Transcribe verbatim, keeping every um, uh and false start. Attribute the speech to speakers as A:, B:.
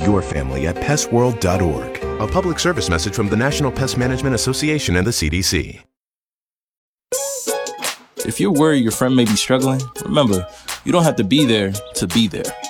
A: your family at pest world dot org. A public service message from the National Pest Management Association and the C D C.
B: If you're worried your friend may be struggling, remember, you don't have to be there to be there.